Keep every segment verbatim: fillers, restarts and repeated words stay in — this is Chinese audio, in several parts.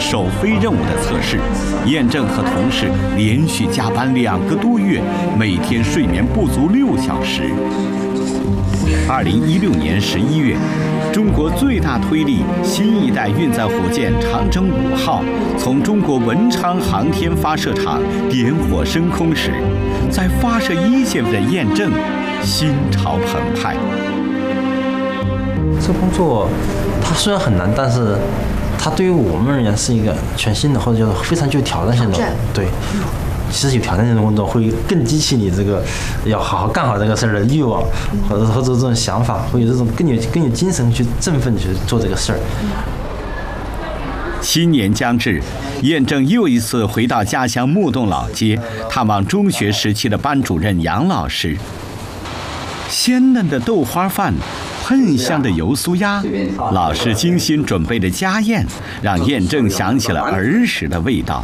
首飞任务的测试，验证和同事连续加班两个多月，每天睡眠不足六小时。二零一六年十一月，中国最大推力新一代运载火箭长征五号从中国文昌航天发射场点火升空时，在发射一线的验证心潮澎湃。 这工作它虽然很难，但是它对于我们而言是一个全新的或者叫做非常具有挑战性的。对，其实有挑战性的工作会更激起你这个要好好干好这个事儿的欲望，或者或者这种想法，会有这种更有更有精神去振奋去做这个事儿。 新年将至，验证又一次回到家乡木洞老街，探望中学时期的班主任杨老师。鲜嫩的豆花饭，喷香的油酥鸭，老师精心准备的家宴，让验证想起了儿时的味道。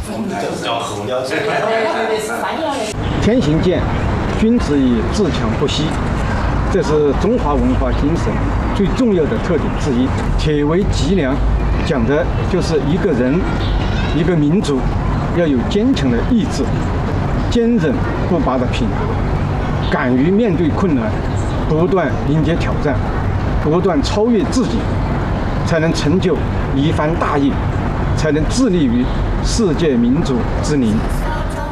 天行健，君子以自强不息，这是中华文化精神最重要的特点之一。铁为脊梁，讲的就是一个人、一个民族要有坚强的意志，坚韧不拔的品格，敢于面对困难，不断迎接挑战，不断超越自己，才能成就一番大业，才能致力于世界民主之林。